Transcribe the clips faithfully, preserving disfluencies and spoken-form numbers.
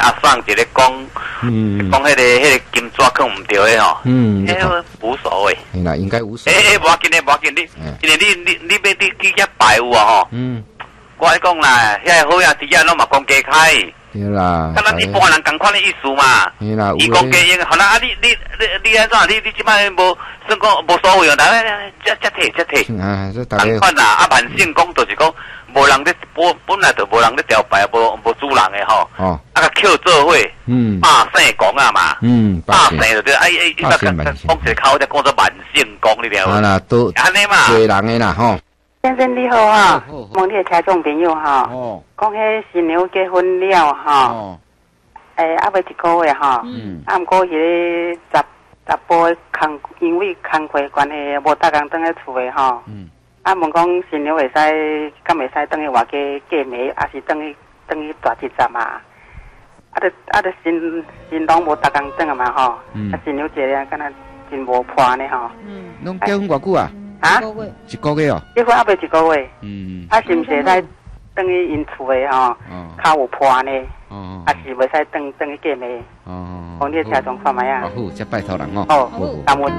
阿桑一个讲，嗯，讲迄个迄个金纸放唔对的吼，嗯，迄无所谓。 係啦，應該無所謂。 誒誒，無要緊嘅，無要緊，你，因為你你你要你去遐擺有啊吼，嗯，我嚟講啦，遐好呀，啲嘢攏嘛講加開。係啦，咁咱一般人共款的意思嘛。係啦，伊講加應，好啦，啊你你你你安怎？你你即擺無算講無所謂哦，但係即即提即提。啊，即大家。共款啦，啊萬姓講就是講。無人咧，本本來就無人咧調牌，無無主人嘅吼。哦。啊個扣做伙，嗯，百姓講啊嘛。嗯，百姓就對，哎哎，百姓百姓。講一口就講做萬姓講，你聽有？啊啦，都安尼嘛。多人嘅啦，吼。 先生你好哈，問你聽眾朋友哈。哦。講起新娘結婚了哈。哦。誒，啊，未一個月哈。嗯。啊，毋過迄個十十波工，因為工課關係，無逐工轉去厝嘅吼。嗯。啊，問講新娘會使，敢會使轉去外家過暝，還是轉去轉去大節站啊？啊，著啊，著新新郎無逐工轉啊嘛吼，啊新娘一個敢若真無伴呢吼。嗯， 攏結婚偌久啊？ 啊？ 一個月哦。 結婚還未一個月。嗯。啊，是毋是來轉去因厝誒吼？哦。較有伴呢？哦。還是袂使轉轉去過暝？哦。講你聽狀況咪啊？ 好，即拜託人哦。 哦，感恩。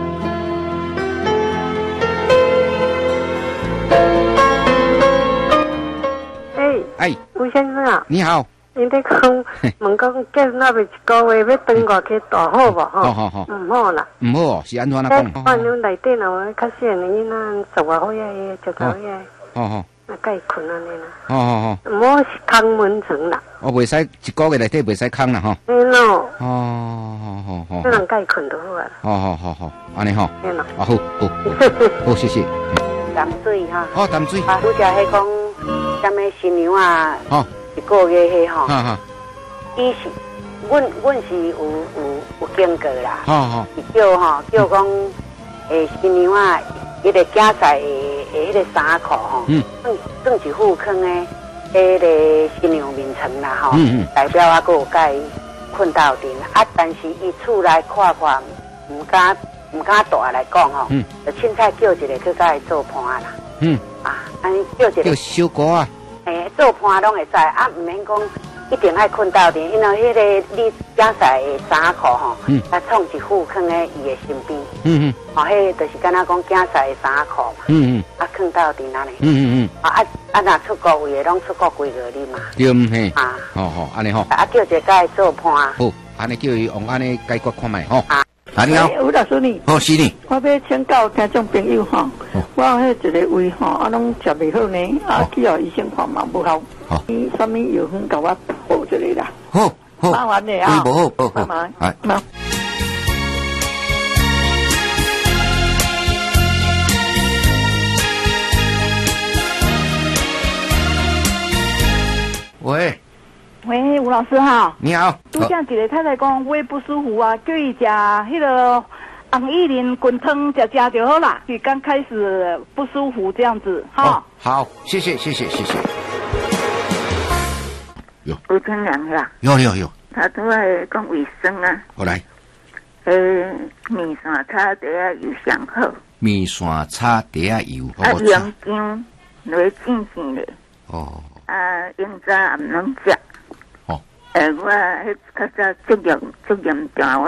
哎， 吴先生啊， 你好。 你在讲问讲结那未一个月要转外去大好无吼？ 好好好， 唔好啦。 唔好哦，是安怎讲？ 反正内底若有较细的囡仔十外岁个，就搞个。 好好。 那该困安尼啦。 好好好。 唔好空门床啦。 我袂使一个月内底袂使空啦吼。 嗯咯。 哦，好好好。 这人该困就好啊。 好好好好，安尼吼。 嗯咯。 啊好好，好谢谢。 淡水哈。 好淡水。 啊，拄则迄讲。什么新娘啊？哦，一个月迄吼，哈哈，伊是，阮阮是有有有经过啦，哦哦，是叫吼叫讲，诶新娘啊，迄个嫁婿诶诶迄个衫裤吼，嗯，算算是富康诶，迄个新娘面床啦吼，嗯嗯，代表啊，佮有甲伊困斗阵啊，但是伊厝内看看，毋敢毋敢大来讲吼，嗯，就凊彩叫一个去甲伊做伴啦。嗯啊，安尼叫一个叫小哥啊， 诶，做伴拢会使啊，毋免讲一定爱困斗阵，因为迄个你嫁婿的衫裤吼，嗯，啊创一副放在伊的身边，嗯嗯，哦，迄就是敢若讲嫁婿的衫裤嘛，嗯嗯，啊放斗阵安尼，嗯嗯嗯，啊啊啊，若出国位的拢出国几个哩嘛， 对唔嘿，啊，好好，安尼吼， 啊叫一个甲伊做伴， 好，安尼叫伊用安尼解决看卖吼。 啊，你好，吴老师你， 哦是你， 我要请教听众朋友哈，我迄一个胃哈，啊拢食袂好呢，啊去互医生看嘛不好，伊什么药粉甲我补一个啦， 好，好， 麻烦你啊， 不好，不好， 麻烦， 哎， 好。 喂。 喂，吴老师好。 你好。 拄则一个太太讲胃不舒服啊，叫伊食迄个红薏仁滚汤，食食就好啦。就刚开始不舒服这样子，哈、哦。 好，谢谢，谢谢，谢谢。 有。吴天良是吧？ 有有有。 他都在讲卫生啊。 我来。 呃，面线炒底啊油上好。 面线炒底啊油。 啊，洋姜来煎煎嘞。 哦。 啊，应该唔能食。诶，我迄较早作业作业掉。